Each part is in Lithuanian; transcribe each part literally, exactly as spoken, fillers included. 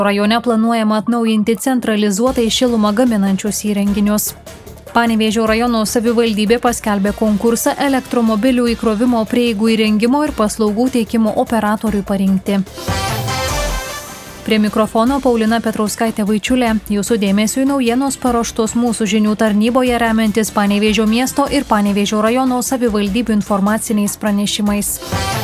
Rajone planuojama atnaujinti centralizuotai šilumą gaminančius įrenginius. Panevėžio rajono savivaldybė paskelbė konkursą elektromobilių įkrovimo prieigų įrengimo ir paslaugų teikimo operatoriui parinkti. Prie mikrofono Paulina Petrauskaitė Vaičiulė. Jūsų dėmesiui naujienos paruoštos mūsų žinių tarnyboje remiantis Panevėžio miesto ir Panevėžio rajono savivaldybių informaciniais pranešimais.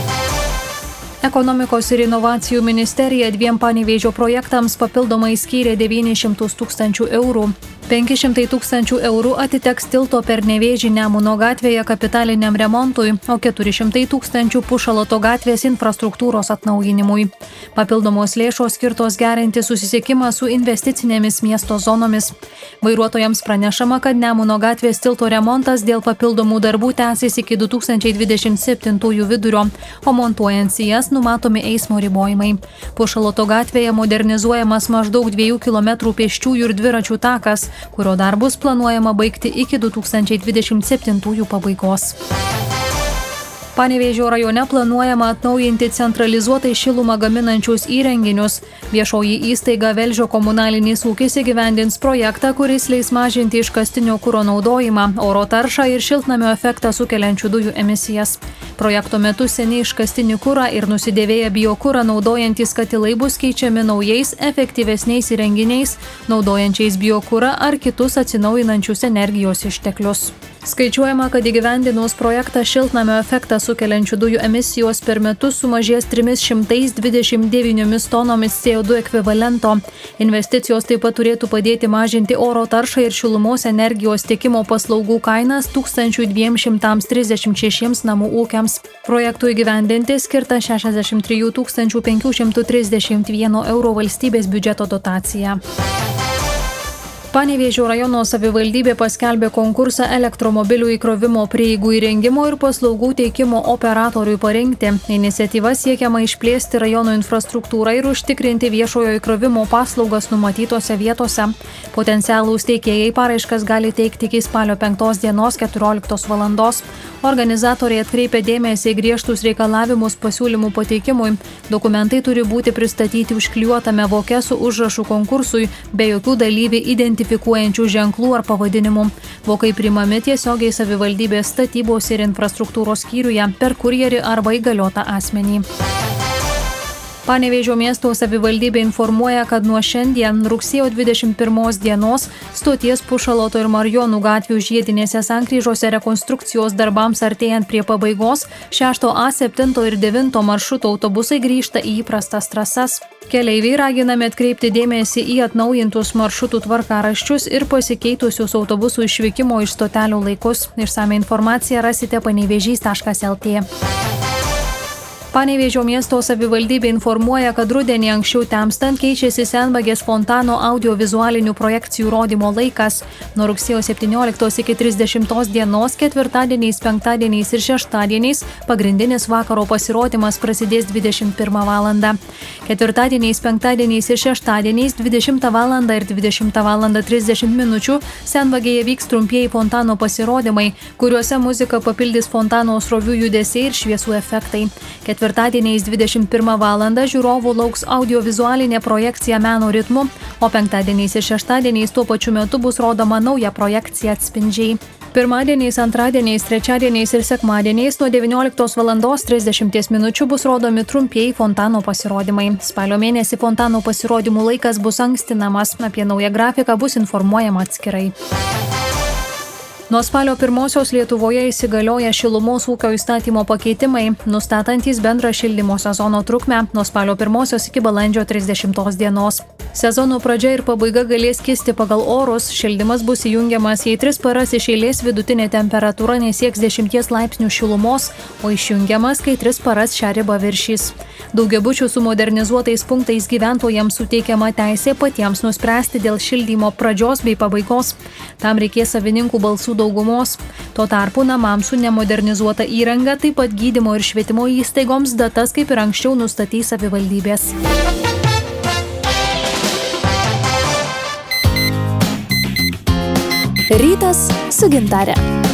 Ekonomikos ir inovacijų ministerija dviem Panevėžio projektams papildomai skyrė devynis šimtus tūkstančių eurų. penki šimtai tūkstančių eurų atiteks tilto per Nevėžį Nemuno gatvėje kapitaliniam remontui, o keturi šimtai tūkstančių Pušaloto gatvės infrastruktūros atnaujinimui. Papildomos lėšos skirtos gerinti susisiekimą su investicinėmis miesto zonomis. Vairuotojams pranešama, kad Nemuno gatvės tilto remontas dėl papildomų darbų tęsis iki du tūkstančiai dvidešimt septintųjų vidurio, o montuojant sijas numatomi eismo ribojimai. Pušaloto gatvėje modernizuojamas maždaug dviejų kilometrų pėsčiųjų ir dviračių takas, kurio darbus planuojama baigti iki du tūkstančiai dvidešimt septintųjų pabaigos. Panevėžio rajone planuojama atnaujinti centralizuotai šilumą gaminančius įrenginius. Viešoji įstaiga Velžio komunalinis ūkis įgyvendins projektą, kuris leis mažinti iškastinio kuro naudojimą, oro taršą ir šiltnamio efektą sukeliančių dujų emisijas. Projekto metu seniai iškastinį kurą ir nusidėvėję biokurą naudojantis katilai bus keičiami naujais, efektyvesniais įrenginiais, naudojančiais biokurą ar kitus atsinaujinančius energijos išteklius. Skaičiuojama, kad įgyvendinus projektą šiltnamio efektą sukeliančių dujų emisijos per metus sumažės trimis šimtais dvidešimt devyniomis tonomis C O du ekvivalento. Investicijos taip pat turėtų padėti mažinti oro taršą ir šilumos energijos tiekimo paslaugų kainas tūkstantis dviem šimtams trisdešimt šešiems namų ūkiams. Projektui įgyvendinti skirta šešiasdešimt trijų tūkstančių penkių šimtų trisdešimt vieno euro valstybės biudžeto dotacija. Panevėžio rajono savivaldybė paskelbė konkursą elektromobilių įkrovimo prieigų įrengimo ir paslaugų teikimo operatoriui parinkti. Iniciatyva siekiama išplėsti rajono infrastruktūrą ir užtikrinti viešojo įkrovimo paslaugas numatytose vietose. Potencialūs teikėjai paraiškas gali teikti iki spalio penktos dienos keturioliktos valandos. Organizatoriai atkreipia dėmesį į griežtus reikalavimus pasiūlymų pateikimui. Dokumentai turi būti pristatyti užklijuotame voke su užrašu konkursui, be jokių dalyvį identifikuojančių ženklų ar pavadinimų. Vokai priimami tiesiogiai savivaldybės statybos ir infrastruktūros skyriuje per kurjerį arba įgaliotą asmenį. Panevėžio miesto savivaldybė informuoja, kad nuo šiandien rugsėjo dvidešimt pirmos dienos stoties Pušaloto ir Marijonų gatvių žiedinėse sankryžose rekonstrukcijos darbams artėjant prie pabaigos šešto A, septinto ir devinto maršruto autobusai grįžta į įprastas trasas. Keleiviai raginami atkreipti dėmesį į atnaujintus maršrutų tvarkaraščius ir pasikeitusius autobusų išvykimo iš stotelių laikus. Išsame informaciją rasite panevėžys taškas el tė. Panevėžio miesto savivaldybė informuoja, kad rudenį anksčiau temstant keičiasi Senvagės fontano audiovizualinių projekcijų rodymo laikas. Nuo rugsėjo septynioliktos iki trisdešimtos dienos ketvirtadieniais, penktadieniais ir šeštadieniais pagrindinis vakaro pasirodymas prasidės dvidešimt pirmą valandą. Ketvirtadieniais, penktadieniais ir šeštadieniais dvidešimtą valandą ir dvidešimtą valandą trisdešimt minučių Senvagėje vyks trumpieji fontano pasirodymai, kuriuose muziką papildys fontano srovių judesiai ir šviesų efektai. Ketvirtadieniais dvidešimt pirmą valandą žiūrovų lauks audiovizualinė projekcija meno ritmu, o penktadieniais ir šeštadieniais tuo pačiu metu bus rodoma nauja projekcija Atspindžiai. Pirmadieniais, antradieniais, trečiadieniais ir sekmadieniais nuo devynioliktos valandos trisdešimties minučių bus rodomi trumpieji fontano pasirodymai. Spalio mėnesį fontano pasirodymų laikas bus ankstinamas, apie naują grafiką bus informuojama atskirai. Nuo spalio pirmosios Lietuvoje įsigalioja šilumos ūkio įstatymo pakeitimai, nustatantys bendrą šildymo sezono trukmę nuo spalio pirmosios iki balandžio trisdešimtos dienos. Sezono pradžia ir pabaiga galės kisti pagal orus, šildymas bus įjungiamas, jei tris paras iš eilės vidutinė temperatūra nesieks dešimties laipsnių šilumos, o išjungiamas, kai tris paras šią ribą viršys. Daugiabučių su modernizuotais punktais gyventojams suteikiama teisė patiems nuspręsti dėl šildymo pradžios bei pabaigos. Tam reikės savininkų balsų daugumos. Tuo tarpu namams su nemodernizuota įranga, taip pat gydymo ir švietimo įstaigoms datas kaip ir anksčiau nustatys savivaldybės. Rytas su Gintare.